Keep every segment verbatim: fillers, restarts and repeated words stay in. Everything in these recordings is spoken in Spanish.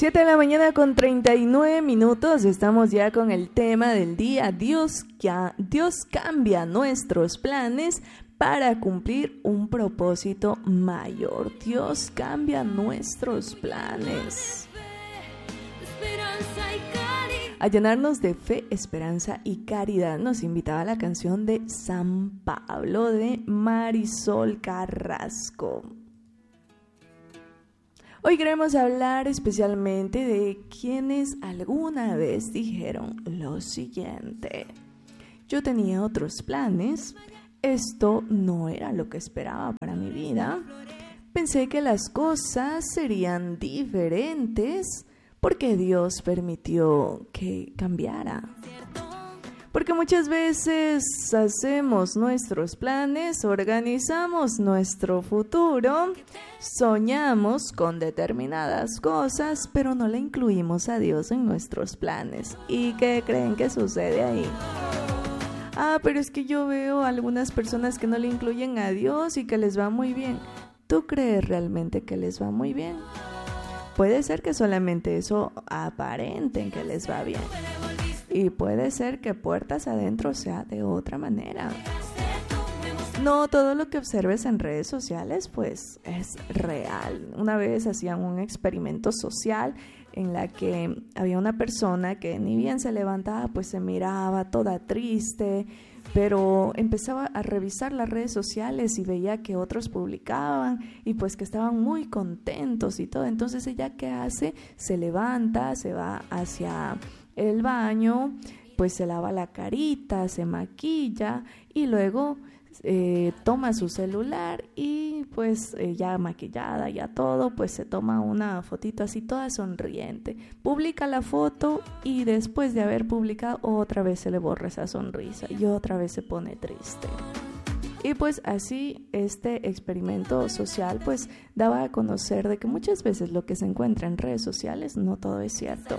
siete de la mañana con treinta y nueve minutos, estamos ya con el tema del día. Dios, Dios cambia nuestros planes para cumplir un propósito mayor. Dios cambia nuestros planes. A llenarnos de fe, esperanza y caridad nos invitaba la canción de San Pablo de Marisol Carrasco. Hoy queremos hablar especialmente de quienes alguna vez dijeron lo siguiente: yo tenía otros planes, esto no era lo que esperaba para mi vida, pensé que las cosas serían diferentes porque Dios permitió que cambiara. Porque muchas veces hacemos nuestros planes, organizamos nuestro futuro, soñamos con determinadas cosas, pero no le incluimos a Dios en nuestros planes. ¿Y qué creen que sucede ahí? Ah, pero es que yo veo a algunas personas que no le incluyen a Dios y que les va muy bien. ¿Tú crees realmente que les va muy bien? Puede ser que solamente eso aparenten que les va bien. Y puede ser que puertas adentro sea de otra manera. No todo lo que observes en redes sociales pues es real. Una vez hacían un experimento social en la que había una persona que ni bien se levantaba pues se miraba toda triste, pero empezaba a revisar las redes sociales y veía que otros publicaban y pues que estaban muy contentos y todo. Entonces ella, ¿qué hace? Se levanta, se va hacia el baño, pues se lava la carita, se maquilla y luego eh, toma su celular y pues eh, ya maquillada, ya todo, pues se toma una fotito así toda sonriente, publica la foto y después de haber publicado otra vez se le borra esa sonrisa y otra vez se pone triste. Y pues así este experimento social pues daba a conocer de que muchas veces lo que se encuentra en redes sociales no todo es cierto.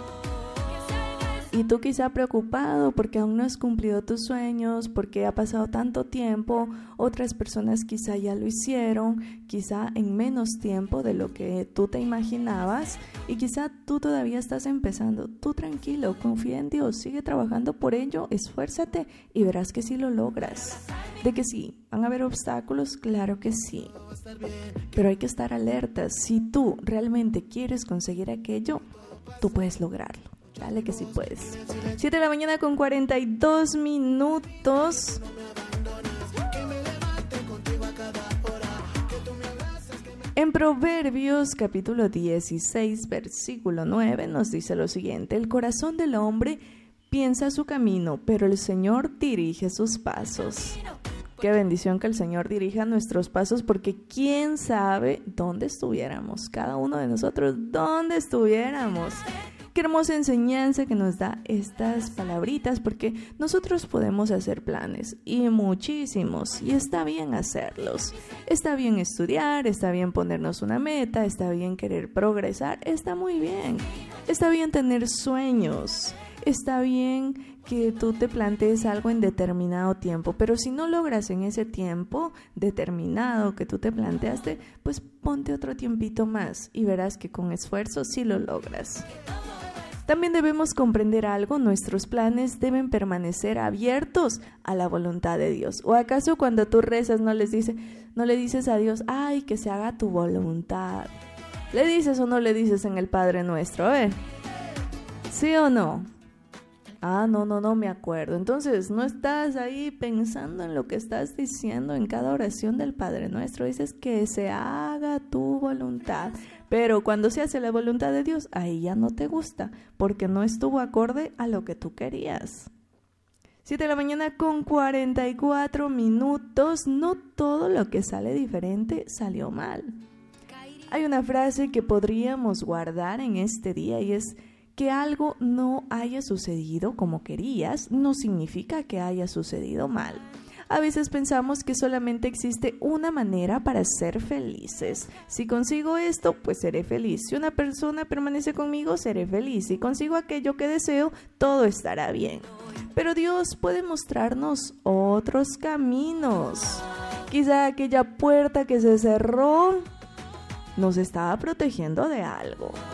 Y tú quizá preocupado porque aún no has cumplido tus sueños, porque ha pasado tanto tiempo, otras personas quizá ya lo hicieron, quizá en menos tiempo de lo que tú te imaginabas y quizá tú todavía estás empezando. Tú tranquilo, confía en Dios, sigue trabajando por ello, esfuérzate y verás que sí lo logras. De que sí, van a haber obstáculos, claro que sí, pero hay que estar alertas. Si tú realmente quieres conseguir aquello, tú puedes lograrlo. Dale que sí puedes. siete de la mañana con cuarenta y dos minutos. En Proverbios capítulo dieciséis, versículo nueve nos dice lo siguiente: el corazón del hombre piensa su camino, pero el Señor dirige sus pasos. Qué bendición que el Señor dirija nuestros pasos, porque quién sabe dónde estuviéramos, cada uno de nosotros, dónde estuviéramos. Qué hermosa enseñanza que nos da estas palabritas, porque nosotros podemos hacer planes y muchísimos, y está bien hacerlos. Está bien estudiar, está bien ponernos una meta, está bien querer progresar, está muy bien. Está bien tener sueños, está bien que tú te plantees algo en determinado tiempo, pero si no logras en ese tiempo determinado que tú te planteaste, pues ponte otro tiempito más y verás que con esfuerzo sí lo logras. También debemos comprender algo: nuestros planes deben permanecer abiertos a la voluntad de Dios. ¿O acaso cuando tú rezas no les dice, no le dices a Dios, ay, que se haga tu voluntad? ¿Le dices o no le dices en el Padre Nuestro? A ver, ¿sí o no? Ah, no, no, no me acuerdo. Entonces, no estás ahí pensando en lo que estás diciendo en cada oración del Padre Nuestro. Dices que se haga tu voluntad. Pero cuando se hace la voluntad de Dios, ahí ya no te gusta, porque no estuvo acorde a lo que tú querías. siete de la mañana con cuarenta y cuatro minutos. No todo lo que sale diferente salió mal. Hay una frase que podríamos guardar en este día y es: que algo no haya sucedido como querías no significa que haya sucedido mal. A veces pensamos que solamente existe una manera para ser felices. Si consigo esto, pues seré feliz. Si una persona permanece conmigo, seré feliz. Si consigo aquello que deseo, todo estará bien. Pero Dios puede mostrarnos otros caminos. Quizá aquella puerta que se cerró nos estaba protegiendo de algo.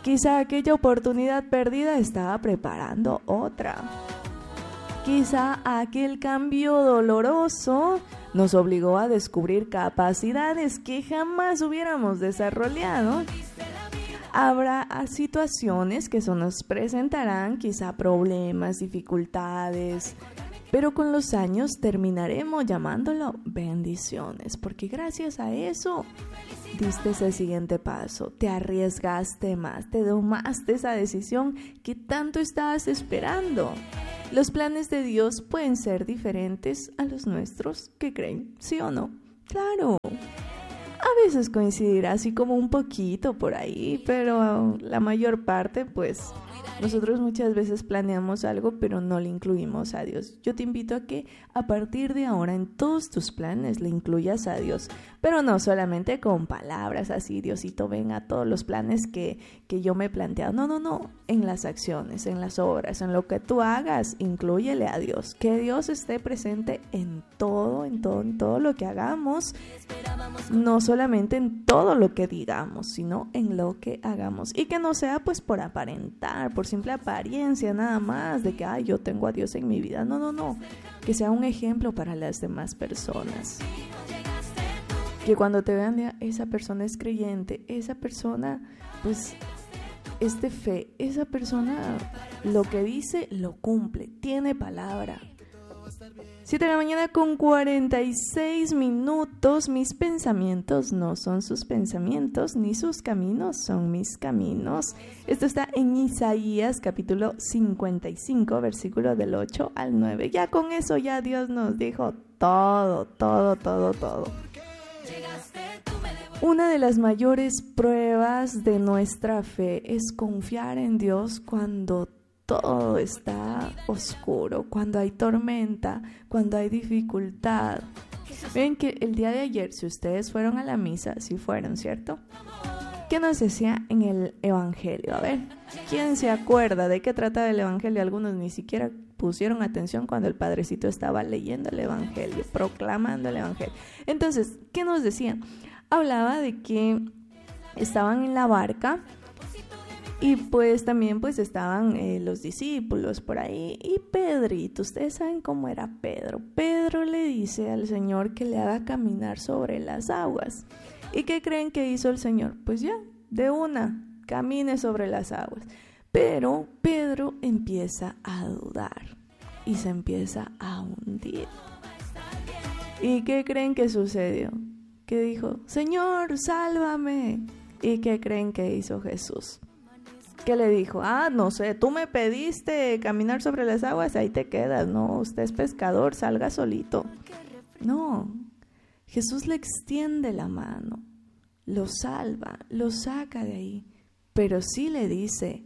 Quizá aquella oportunidad perdida estaba preparando otra. Quizá aquel cambio doloroso nos obligó a descubrir capacidades que jamás hubiéramos desarrollado. Habrá situaciones que se nos presentarán, quizá problemas, dificultades, pero con los años terminaremos llamándolo bendiciones, porque gracias a eso diste ese siguiente paso, te arriesgaste más, te tomaste esa decisión que tanto estabas esperando. Los planes de Dios pueden ser diferentes a los nuestros, ¿qué creen? ¿Sí o no? Claro. A veces coincidirá así como un poquito por ahí, pero la mayor parte, pues, nosotros muchas veces planeamos algo, pero no le incluimos a Dios. Yo te invito a que a partir de ahora en todos tus planes le incluyas a Dios, pero no solamente con palabras así, Diosito, ven a todos los planes que, que yo me he planteado. No, no, no, en las acciones, en las obras, en lo que tú hagas, inclúyele a Dios. Que Dios esté presente en todo, en todo, en todo lo que hagamos, no solamente en todo lo que digamos, sino en lo que hagamos. Y que no sea pues por aparentar, por simple apariencia nada más, de que ay, yo tengo a Dios en mi vida. No, no, no, que sea un ejemplo para las demás personas. Que cuando te vean, ya, esa persona es creyente, esa persona pues es de fe, esa persona lo que dice lo cumple, tiene palabra. siete de la mañana con cuarenta y seis minutos. Mis pensamientos no son sus pensamientos, ni sus caminos son mis caminos. Esto está en Isaías capítulo cincuenta y cinco, versículo del ocho al nueve. Ya con eso ya Dios nos dijo todo, todo, todo, todo. Una de las mayores pruebas de nuestra fe es confiar en Dios cuando todo está oscuro, cuando hay tormenta, cuando hay dificultad. Ven que el día de ayer, si ustedes fueron a la misa, sí fueron, ¿cierto? ¿Qué nos decía en el Evangelio? A ver, ¿quién se acuerda de qué trata el Evangelio? Algunos ni siquiera pusieron atención cuando el padrecito estaba leyendo el Evangelio, proclamando el Evangelio. Entonces, ¿qué nos decía? Hablaba de que estaban en la barca y pues también pues estaban eh, los discípulos por ahí y Pedrito. Ustedes saben cómo era Pedro. Pedro le dice al Señor que le haga caminar sobre las aguas. ¿Y qué creen que hizo el Señor? Pues ya, de una, camine sobre las aguas. Pero Pedro empieza a dudar y se empieza a hundir. ¿Y qué creen que sucedió? Que dijo, Señor, sálvame. ¿Y qué creen que hizo Jesús? Que le dijo, ah, no sé, tú me pediste caminar sobre las aguas, ahí te quedas, no, usted es pescador, salga solito. No, Jesús le extiende la mano, lo salva, lo saca de ahí, pero sí le dice,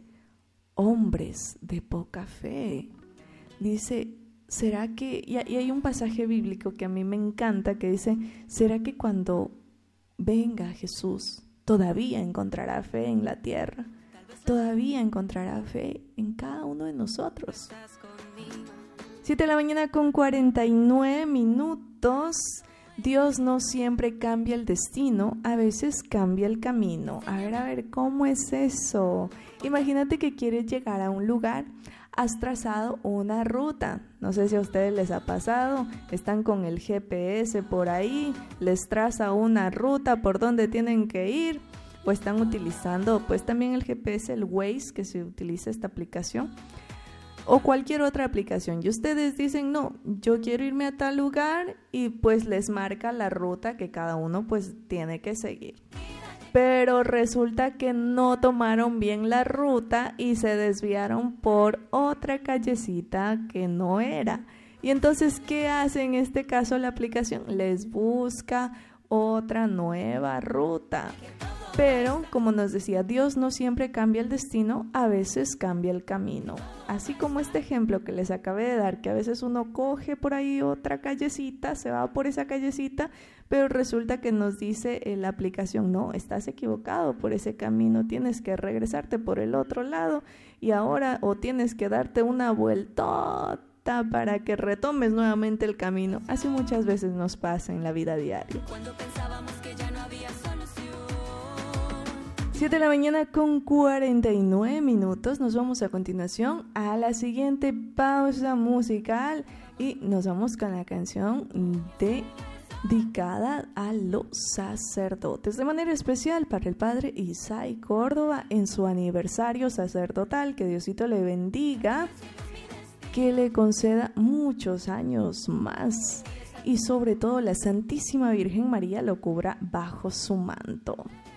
hombres de poca fe. Dice, ¿será que, y hay un pasaje bíblico que a mí me encanta que dice, ¿será que cuando venga Jesús todavía encontrará fe en la tierra? Todavía encontrará fe en cada uno de nosotros. siete de la mañana con cuarenta y nueve minutos. Dios no siempre cambia el destino, a veces cambia el camino. A ver, a ver, ¿cómo es eso? Imagínate que quieres llegar a un lugar, has trazado una ruta. No sé si a ustedes les ha pasado, están con el G P S por ahí, les traza una ruta por donde tienen que ir. O están utilizando pues también el G P S, el Waze, que se utiliza esta aplicación, o cualquier otra aplicación. Y ustedes dicen, no, yo quiero irme a tal lugar, y pues les marca la ruta que cada uno pues tiene que seguir. Pero resulta que no tomaron bien la ruta y se desviaron por otra callecita que no era. Y entonces, ¿qué hace en este caso la aplicación? Les busca otra nueva ruta. Pero, como nos decía, Dios no siempre cambia el destino, a veces cambia el camino. Así como este ejemplo que les acabé de dar, que a veces uno coge por ahí otra callecita, se va por esa callecita, pero resulta que nos dice eh, la aplicación, no, estás equivocado por ese camino, tienes que regresarte por el otro lado y ahora o tienes que darte una vueltota para que retomes nuevamente el camino. Así muchas veces nos pasa en la vida diaria. Cuando pensábamos que ya no había solución. siete de la mañana con cuarenta y nueve minutos. Nos vamos a continuación a la siguiente pausa musical y nos vamos con la canción dedicada a los sacerdotes, de manera especial para el padre Isai Córdoba en su aniversario sacerdotal. Que Diosito le bendiga, que le conceda muchos años más y sobre todo la Santísima Virgen María lo cubra bajo su manto.